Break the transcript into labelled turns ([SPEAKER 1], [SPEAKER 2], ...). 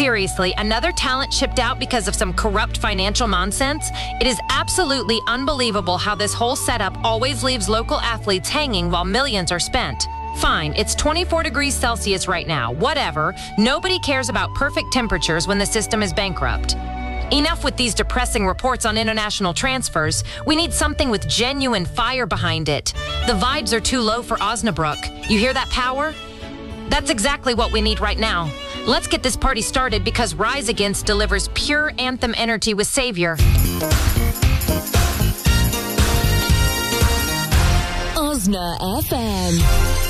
[SPEAKER 1] Seriously, another talent shipped out because of some corrupt financial nonsense? It is absolutely unbelievable how this whole setup always leaves local athletes hanging while millions are spent. Fine, it's 24 degrees Celsius right now. Whatever. Nobody cares about perfect temperatures when the system is bankrupt. Enough with these depressing reports on international transfers. We need something with genuine fire behind it. The vibes are too low for Osnabrück. You hear that power? That's exactly what we need right now. Let's get this party started because Rise Against delivers pure anthem energy with Savior.
[SPEAKER 2] Osna FM.